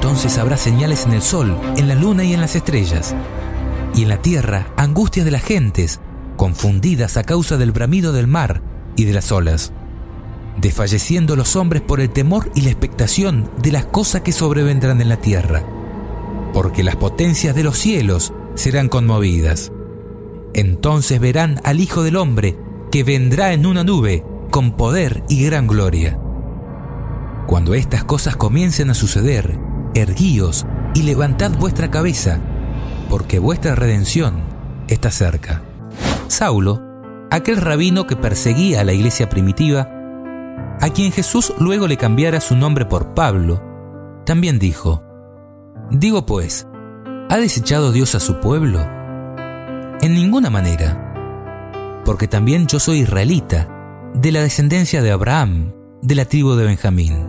Entonces habrá señales en el sol, en la luna y en las estrellas. Y en la tierra, angustias de las gentes, confundidas a causa del bramido del mar y de las olas, desfalleciendo los hombres por el temor y la expectación de las cosas que sobrevendrán en la tierra, porque las potencias de los cielos serán conmovidas. Entonces verán al Hijo del Hombre, que vendrá en una nube, con poder y gran gloria. Cuando estas cosas comiencen a suceder, erguíos y levantad vuestra cabeza, porque vuestra redención está cerca. Saulo, aquel rabino que perseguía a la iglesia primitiva, a quien Jesús luego le cambiara su nombre por Pablo, también dijo: Digo pues, ¿ha desechado Dios a su pueblo? En ninguna manera, porque también yo soy israelita, de la descendencia de Abraham, de la tribu de Benjamín.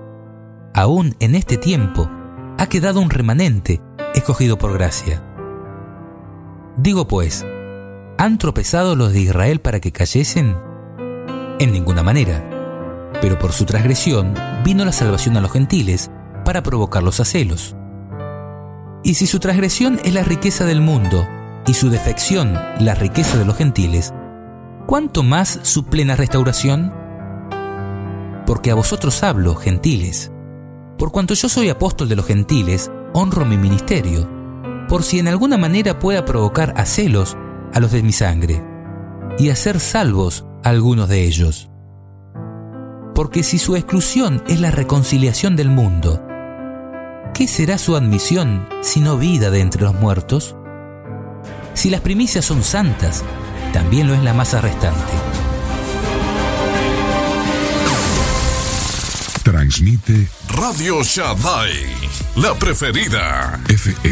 Aún en este tiempo ha quedado un remanente escogido por gracia. Digo pues, ¿han tropezado los de Israel para que cayesen? En ninguna manera, pero por su transgresión vino la salvación a los gentiles para provocarlos a celos. Y si su transgresión es la riqueza del mundo y su defección la riqueza de los gentiles, ¿cuánto más su plena restauración? Porque a vosotros hablo, gentiles. Por cuanto yo soy apóstol de los gentiles, honro mi ministerio, por si en alguna manera pueda provocar a celos a los de mi sangre, y hacer salvos a algunos de ellos. Porque si su exclusión es la reconciliación del mundo, ¿qué será su admisión sino vida de entre los muertos? Si las primicias son santas, también lo es la masa restante. Transmite Radio Shaddai, la preferida. FM